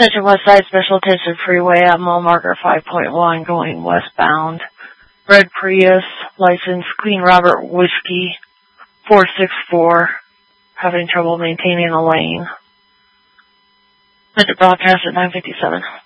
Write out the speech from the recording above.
Attention West Side, Special Attention Freeway at mile marker 5.1 going westbound. Red Prius, license Queen Robert Whiskey 464, having trouble maintaining a lane. Meant to broadcast at 9:57.